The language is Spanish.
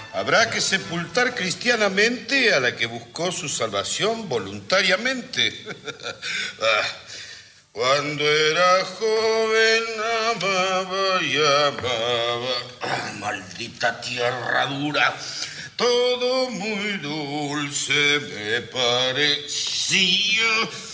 Habrá que sepultar cristianamente a la que buscó su salvación voluntariamente. Cuando era joven amaba y amaba. Maldita tierra dura, todo muy dulce me parecía.